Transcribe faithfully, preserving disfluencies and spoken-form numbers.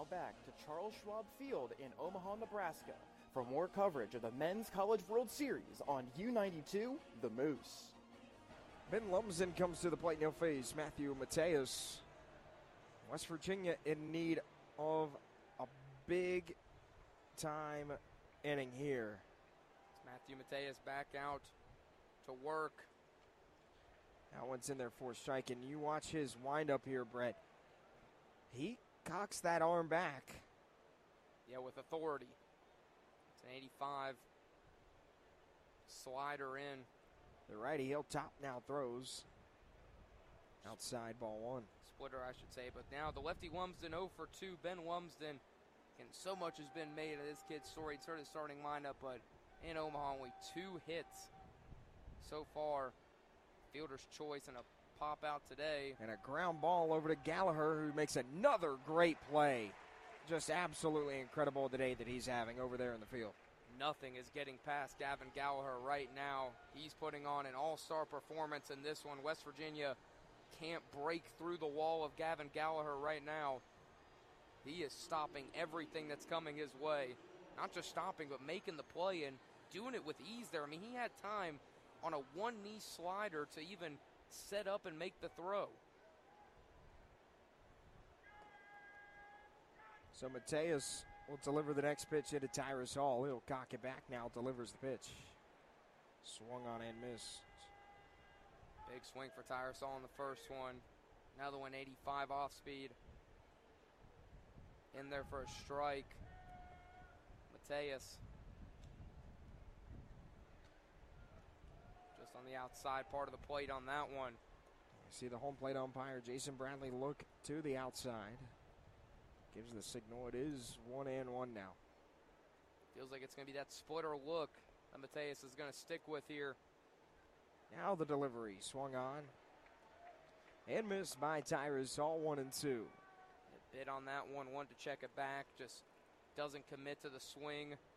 Now back to Charles Schwab Field in Omaha, Nebraska for more coverage of the Men's College World Series on U ninety-two, The Moose. Ben Lumsden comes to the plate, no face. Matthew Mateus. West Virginia in need of a big-time inning here. It's Matthew Mateus back out to work. That one's in there for a strike, and you watch his windup here, Brett. He cocks that arm back. Yeah, with authority. It's an eighty-five slider in. The righty, he'll top now throws. Outside, ball one. Splitter, I should say. But now the lefty Lumsden oh for two. Ben Lumsden, and so much has been made of this kid's story. It's his starting lineup, but in Omaha, only two hits so far. Fielder's choice and a pop out today. And a ground ball over to Gallagher, who makes another great play. Just absolutely incredible the day that he's having over there in the field. Nothing is getting past Gavin Gallagher right now. He's putting on an all-star performance in this one. West Virginia can't break through the wall of Gavin Gallagher right now. He is stopping everything that's coming his way. Not just stopping, but making the play and doing it with ease there. I mean, he had time on a one-knee slider to even set up and make the throw. So Mateus will deliver the next pitch into Tyrus Hall. He'll cock it back now, delivers the pitch. Swung on and missed. Big swing for Tyrus Hall in the first one. Another one, eighty-five off speed. In there for a strike. Mateus. Just on the outside part of the plate on that one. You see the home plate umpire, Jason Bradley, look to the outside. Gives the signal. It is one and one now. Feels like it's going to be that splitter look that Mateus is going to stick with here. Now the delivery. Swung on. And missed by Tyrus. All one and two. A bit on that one. One to check it back. Just doesn't commit to the swing.